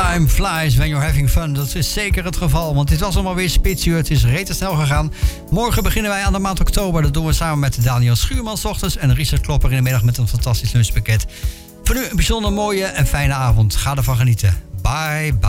Time flies when you're having fun. Dat is zeker het geval, want dit was allemaal weer spitsuur. Het is rete snel gegaan. Morgen beginnen wij aan de maand oktober. Dat doen we samen met Daniel Schuurman 's ochtends en Richard Klopper in de middag met een fantastisch lunchpakket. Voor nu een bijzonder mooie en fijne avond. Ga ervan genieten. Bye, bye.